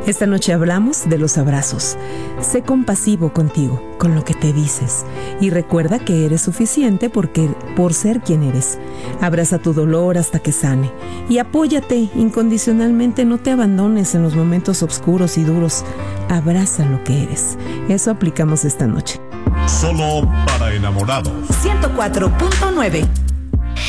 Esta noche hablamos de los abrazos. Sé compasivo contigo, con lo que te dices. Y recuerda que eres suficiente por ser quien eres. Abraza tu dolor hasta que sane. Y apóyate incondicionalmente, no te abandones en los momentos oscuros y duros. Abraza lo que eres. Eso aplicamos esta noche. Solo para enamorados. 104.9